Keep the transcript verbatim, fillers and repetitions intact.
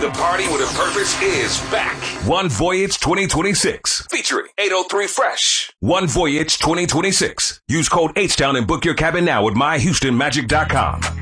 The Party with a Purpose is back. One Voyage twenty twenty-six. Featuring eight oh three Fresh. One Voyage twenty twenty-six. Use code H-Town and book your cabin now at my houston magic dot com.